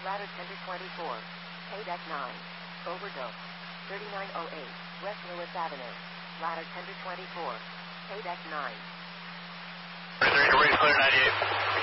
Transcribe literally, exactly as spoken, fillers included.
ladder ten to twenty-four, pay deck nine, overdose, thirty-nine oh eight, West Lewis Avenue, ladder ten to twenty-four, pay deck nine. thirty-three, clear ninety-eight.